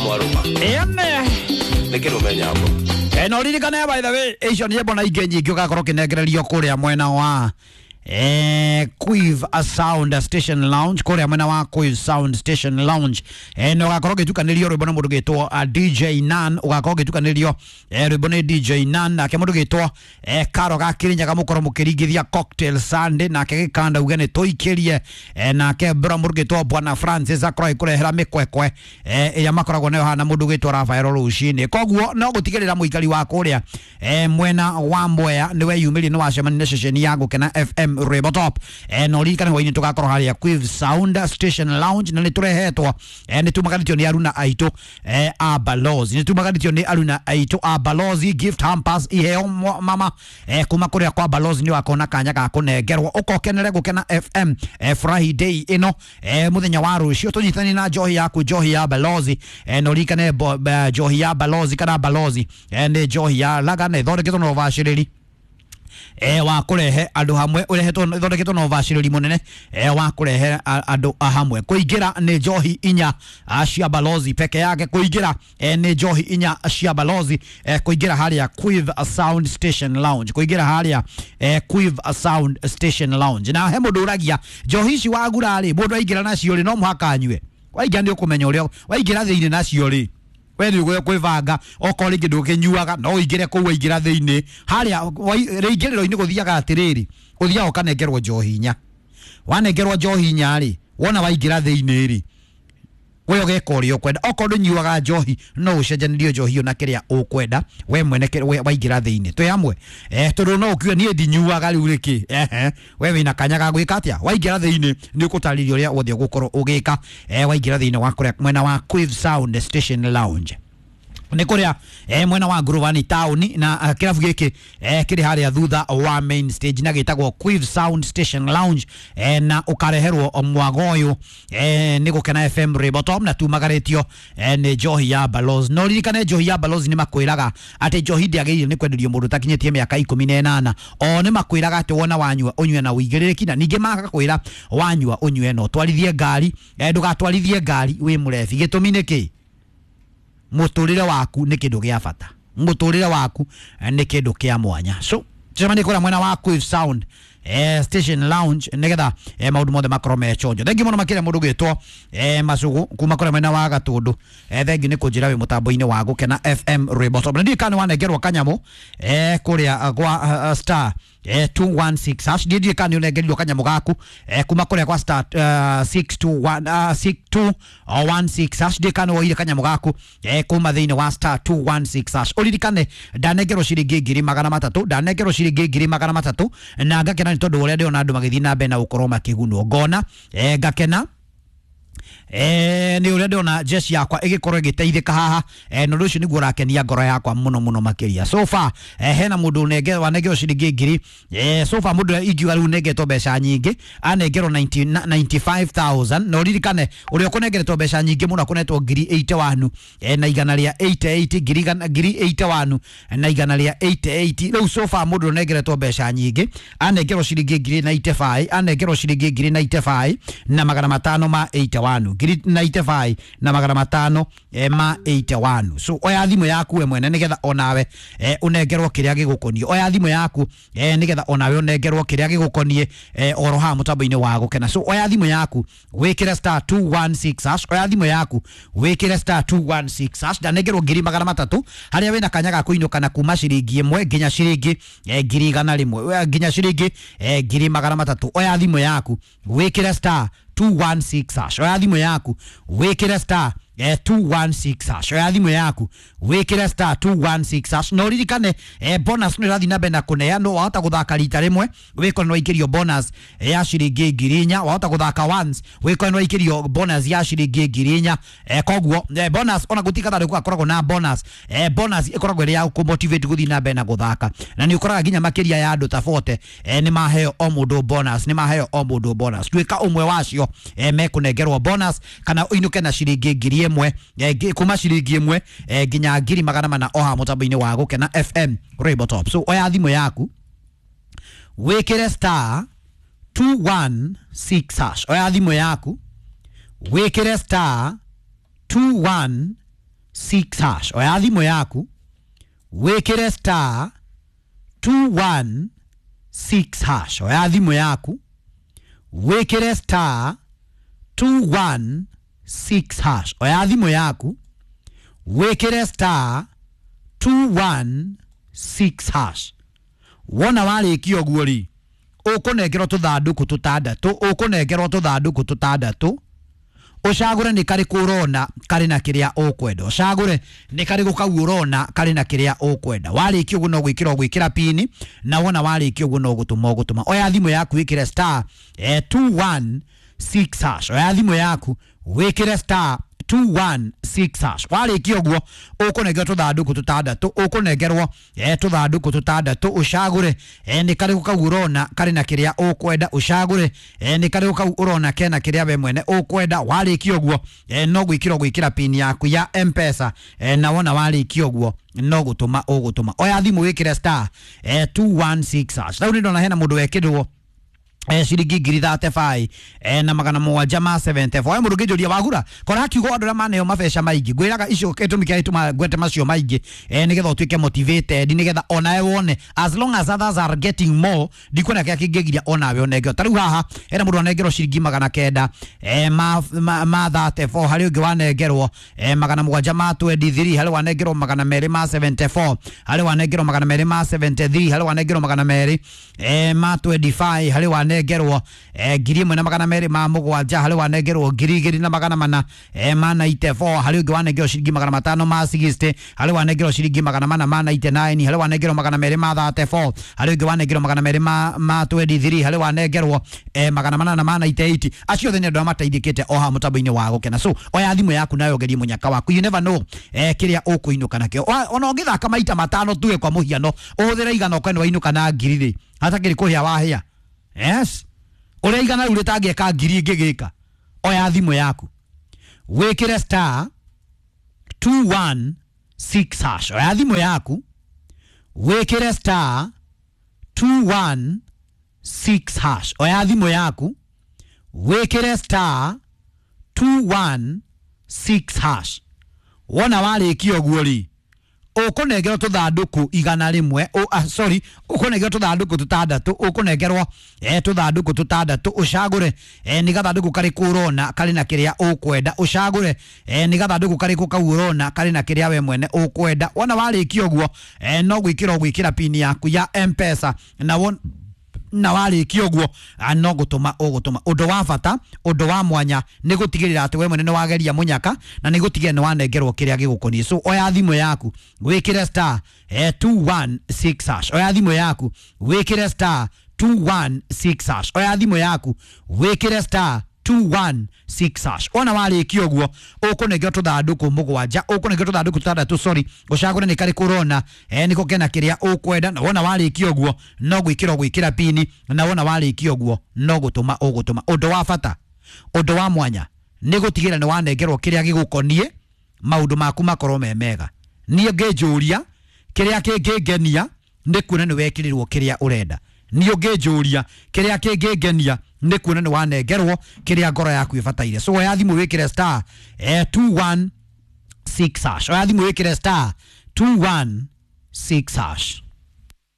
mwaruma ene nekero menyako no ririkane by the way ation yebo na igenyi ngiogakorwo kinegererio kuria mwena wa Quiv Sound Station Lounge kuria mwena wa Quiv Sound Station Lounge no gakorwo gitukanĩrio rwĩmbo na mũndũ gĩtwo DJ Nan ugakorwo gĩtukanĩrio rwĩmbo nĩ DJ Nan nake mũndũ gĩtwo Karo Gakirinyaga mũkorwo mũkĩringithia Cocktail Sunday nake gĩkanda uge nĩ tũikĩrie nake bro mũndũ gĩtwo Bwana Francis akorwo ikũrehera mĩkwekwe ĩrĩa makoragwo nayo hana mũndũ gĩtwo Rafael rũcinĩ koguo no gũtigĩrĩra mũikari wa kũrĩa mwena wa Mwea nĩwe yumĩri nĩ wacemania na ceceni ya Gũkena FM Rwĩmbo Top no ririkane hwainĩ tũgakorwo harĩa Quiv Sound Station Lounge na nĩ tũrehetwo nĩ tumaganĩtio nĩ aruna aitũ a Balozi nĩ tumaganĩtio nĩ aruna aitũ a Balozi gift hampers iheo mama kuma kũrĩa kwa Balozi nĩ wakona kanya ga kũnengerwo ũkokenere Gũkena FM Friday ĩno mũthenya wa rũciũ tũnyitani na njohi yaku njohi ya Balozi no ririkane njohi ya Balozi kana Balozi nĩ njohi ya Lagana ĩthondeketwo na ũbacĩrĩri wa kurehe andu hamwe urehetwo thondeketwo no bacirĩri munene wa kurehe andu hamwe kuingira ni njohi inya cia Balozi peke yake kuingira ni njohi inya cia Balozi kuingira haria Quiv Sound Station Lounge kuingira haria Quiv Sound Station Lounge na he mundu uragia njohi ici wagura ri mundu aingira nacio ri no muhaka anyue waingira ni ukumenya uria waingira thiini nacio ri wewe ugo kwivanga okori kindu kinyuaga no ingire ku waingira thiini haria reingiriro-ini guthiaga atiriri uthia ukanengerwo njohi nya wanengerwo njohi nya ri wona waingira thiini ri we ogeka uria ukwenda okorwo nyuaga njohi no ucenjanirio njohi na kiria ukwenda we mwene waingira thiini twi hamwe tondu no ukiuga nie ndinyuaga riu riki we wina kanyaga gwika atia waingira thiini ni ukutaririo uria wothi gukorwo ugika waingira thiini wa kuria mwena wa Quiv Sound Station Lounge ni kuria mwena wa Nguruvani town na kirabu giki kiri haria thutha wa main stage na gitagwo Quiv Sound Station Lounge na ukareherwo mwago uyu ni Gũkena FM Rwĩmbo Top na tumagaretio ni njohi ya Balozi no ririkane njohi ya Balozi ni makwiraga ati njohi ndiagĩrĩire ni kwenderio mundu takinyetie miaka 18 o ni makwiraga ati wona wanyua unywe na uigĩrĩrĩki na ninge magakwira wanyua unywe no twarithie ngari ndugatwarithie ngari wi murebi gitumi niki muturire waku ni kindu gia bata muturire waku ni kindu kia mwanya so jamani kora mwena wa Quiv Sound Station Lounge nigetha maundu mothe makorwo me chonjo thengi muno makire mundu gitwo Macugu kuma kora mwena wa Gatundu thengi ni kunjira wi mutambo-ini wa Gũkena FM Rwĩmbo Top ndi kana wanengerwo kanyamu kuria gwa star 216 hash ndi kana unengerirwo kanyamu gaku kuma kuria kwa star 6216 hash ndi kana woire kanyamu gaku kuma thiini wa star 216 hash uririkane ndanengerwo ciringi 300 ndanengerwo ciringi 300 na ngakena ni tondu uria ndiona andu magithii na mbere na gukorwo makigunwo ngona ngakena ni uria ndiona jeshi yakwa igikorwo igiteithika haha no rucio niguo rakenia ngoro yakwa muno makiria so far hena mundu wanengerwo ciringi ngiri so far mundu ingiuga riu nengetwo mbeca nyingi anengerwo 95000 no ririkane uria kunengeretwo mbeca nyingi muno akunetwo ngiri 81 na igana ria 88 ngiri 81 na igana ria 88 riu so far mundu nengeretwo mbeca nyingi anengerwo ciringi ngiri 95 anengerwo ciringi ngiri 95 na magana matano ma 81 ngiri 95 na magana matano ma 81 so oya thimu yaku we mwene nigetha onawe unengerwo kiria gigukonio oya thimu yaku nigetha onawe unengerwo kiria gigukonie oro ha mutambo-ini wa Gũkena so oya thimu yaku wikire star 216 hash oya thimu yaku wikire star 216 hash ndanengerwo ngiri magana matatu haria wina kanya ga kuinuka na kuma ciringi 1 nginya ciringi ngiri 100 nginya ciringi ngiri magana matatu oya thimu yaku wikire star 216 hash oya thimu yaku wikire star 216 hash oya thimu yaku wikire star 216 hash no ririkane bonus ni rathi na bena kuneano wahota guthaka rita rimwe wikore no ikirio bonus ya ciringi ngiri 4 wahota guthaka once wikore no ikirio bonus ya ciringi ngiri 4 koguo bonus ona gutikata ri gukoragwo na bonus bonus ikoragwo iri ya kumotivate guthi na bena guthaka na ni ukoraga ginya makiria ya andu ta 40 ni maheo o mundu bonus ni maheo o mundu bonus twika umwe wacio mekunengerwo bonus kana uinuke na ciringi ngiri 1 kuma ciringi 1 nginya ngiri magana mana oha mutambo-ini wa Gũkena FM Rwĩmbo Top so oya thimu yaku wikire star 216 hash oya thimu yaku wikire star 216 hash. Oya thimu yaku wikire star 216 hash. Oya thimu yaku wikire star 216 hash. Oya thimu yaku wikire star 216 hash. Wona warikio guori ukunengerwo tuthanduku tutandatu, ukunengerwo tuthanduku tutandatu. Ucagure ni kari kurona kari na kiria ukwenda, ucagure ni kari gukau urona kari na kiria ukwenda. Warikio guno gwikira pini na wona warikio guno gutuma. Oya thimu yaku wikire star 216 hash. Oya thimu yaku wikire star 216 hash. Warikio guo ukunengerwo tuthanduku tutandatu, ukunengerwo tuthanduku tutandatu. Ucagure ni kari gukau urona kari na kiria ukwenda, ucagure ni kari gukau urona kena kiria we mwene ukwenda. Warikio guo no gwikira pini yaku ya M-Pesa na wona warikio guo no gutuma ugutuma. Oya thimu wikire star 216 hash. Rau ndona hena mundu wekirwo ciringi 35 na magana mwanja ma 74. Mundu ngijuria wagura kora kiugo andu maneo mabesha maingi ngwiraga icio ketumika ituma gwete macio maingi nigetha utuike motivated, nigetha onae wone as long as others are getting more ndikona kia kingigiria onawe onengero. Tariu haha era mundu onengerwo ciringi magana kenda ma 34, hari ungi wanengerwo magana mwanja ma 23, hari wanengerwo magana meri ma 74, hari wanengerwo magana meri ma 73, hari wanengerwo magana meri ma 25, hari wanengerwo ngiri imwe na magana meri ma mugwanja, hari wanengerwo ngiri igiri na magana mana ma 94, hari ungi wanengerwo ciringi magana matano ma 60, hari wanengerwo ciringi magana mana ma 99, hari wanengerwo magana meri ma 34, hari ungi wanengerwo magana meri ma 23, hari wanengerwo magana mana ma 98. Acio thene ndo mateithikite oha mutambo-ini wa gukena. So oya thimu yaku nayo gerie munyaka waku, you never know kiria ukuinuka nakio. Ona ungithaka maita matano tuwe kwa muhiano uhuthira igana kwenu wainuka na ngiri ri hata kiri kuhia wahia. Yes, uria igana uri tangeka ngiri ngigika. Oya thimu yaku wikire star 216 hash. Oya thimu yaku wikire star 216 hash. Oya thimu yaku wikire star 216 hash. Wona warikio guori ukunengerwo tuthanduku igana rimwe, ukunengerwo tuthanduku tutandatu, ukunengerwo tuthanduku tutandatu. Ucagure ni gathanduku kari kurona kari na kiria ukwenda, ucagure ni gathanduku kari kukaurona kari na kiria we mwene ukwenda. Wona warikio guo no gwikira pini yaku ya M-Pesa na warikio guo no gutuma ugutuma. Undu wa bata, undu wa mwanya ni gutigirira ati we mwene ni wageria munyaka na ni gutigirira ni wanengerwo kiria gigukoni. So oya thimu yaku wikire star 216 hash. Oya thimu yaku wikire star 216 hash. Oya thimu yaku wikire star 216 hash. Ona warikio guo ukunengerwo tuthanduku mugwanja, ukunengerwo tuthanduku tutandatu, ucagure ni kari kurona niko kena kiria ukwenda. Na wona warikio guo no gwikira pini, na wona warikio guo no gutuma ugutuma. Undu wa bata, undu wa mwanya ni gutigira ni wanengerwo kiria gigukonie, maundu maku makorwo me mega. Nie ngijuria kiria kingingenia ni kuona ni wekirirwo kiria urenda. Nie ngijuria kiria kingingenia ni kuona ni wanengerwo kiria ngoro yaku ibataire. So oya thimu wikire star 216 hash. Oya thimu wikire star 216 hash.